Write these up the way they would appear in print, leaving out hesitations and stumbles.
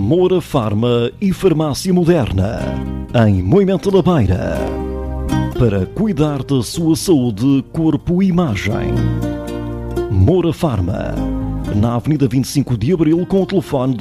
Moura Farma e Farmácia Moderna, em Moimenta da Beira, para cuidar da sua saúde, corpo e imagem. Moura Farma, na Avenida 25 de Abril, com o telefone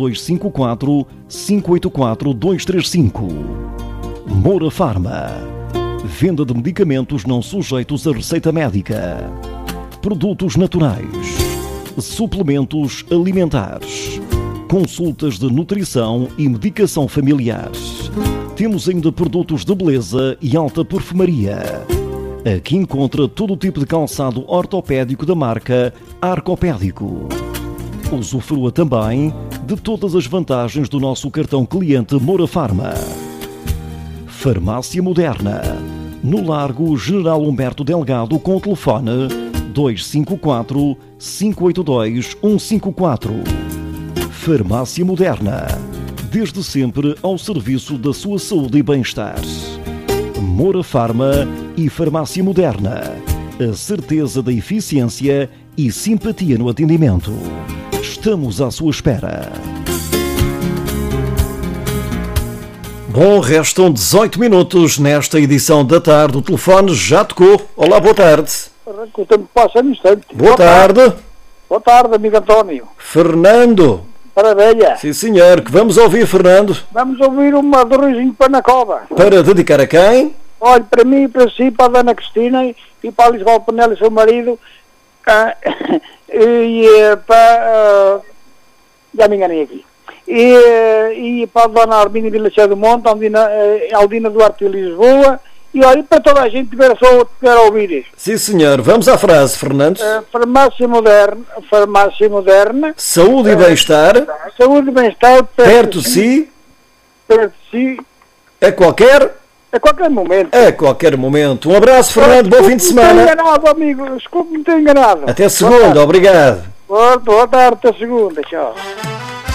254-584-235. Moura Farma, venda de medicamentos não sujeitos a receita médica, produtos naturais, suplementos alimentares, consultas de nutrição e medicação familiar. Temos ainda produtos de beleza e alta perfumaria. Aqui encontra todo o tipo de calçado ortopédico da marca Arcopédico. Usufrua também de todas as vantagens do nosso cartão cliente Moura Farma. Farmácia Moderna, no Largo General Humberto Delgado, com o telefone 254-582-154. Farmácia Moderna, desde sempre ao serviço da sua saúde e bem-estar. Moura Farma e Farmácia Moderna, a certeza da eficiência e simpatia no atendimento. Estamos à sua espera. Bom, restam 18 minutos nesta edição da tarde. O telefone já tocou. Olá, boa tarde. O tempo passa no instante. Boa tarde. Boa tarde, amigo António. Fernando. Parabéns. Sim, senhor. Que vamos ouvir, Fernando? Vamos ouvir uma do Ruizinho Panacova. Para dedicar a quem? Olha, para mim, para si, para a Dona Cristina e para a Lisboa Panela e seu marido. Já me enganei aqui. E para a Dona Arminda Vila Cheia do Monte, Aldina Duarte de Lisboa. E olha, para toda a gente que tiver a ouvir isto. Sim, senhor. Vamos à frase, Fernando. Farmácia Moderna. Saúde e bem-estar. Saúde e bem-estar. Perto de si. Perto de si. A qualquer momento. A qualquer momento. Um abraço, Fernando. Bom fim de semana. Estou enganado, amigo. Desculpe-me ter enganado. Até segunda. Obrigado. Boa tarde. Até segunda. Tchau.